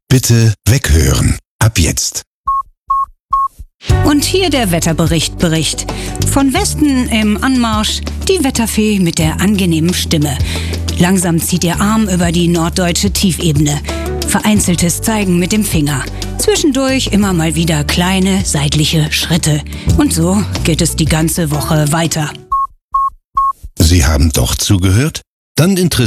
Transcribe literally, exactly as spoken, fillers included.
Bitte weghören. Ab jetzt. Und hier der Wetterbericht Bericht. Von Westen im Anmarsch die Wetterfee mit der angenehmen Stimme. Langsam zieht ihr Arm über die norddeutsche Tiefebene. Vereinzeltes Zeigen mit dem Finger. Zwischendurch immer mal wieder kleine seitliche Schritte. Und so geht es die ganze Woche weiter. Sie haben doch zugehört? Dann interessiert